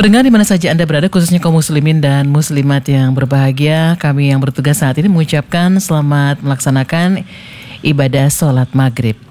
Pendengar di mana saja Anda berada, khususnya kaum muslimin dan muslimat yang berbahagia, kami yang bertugas saat ini mengucapkan selamat melaksanakan ibadah sholat maghrib.